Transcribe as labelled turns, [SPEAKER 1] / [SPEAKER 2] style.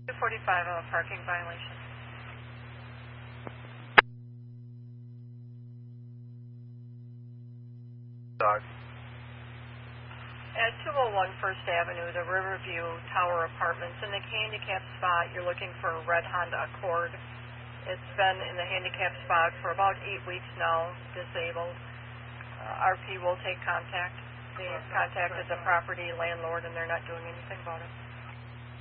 [SPEAKER 1] 245 parking violation.
[SPEAKER 2] Dog.
[SPEAKER 1] At 201 First Avenue, the Riverview Tower Apartments, in the handicap spot, you're looking for a red Honda Accord. It's been in the handicap spot for about 8 weeks now, disabled. RP will take contact. They contacted the property landlord, and they're not doing anything about it.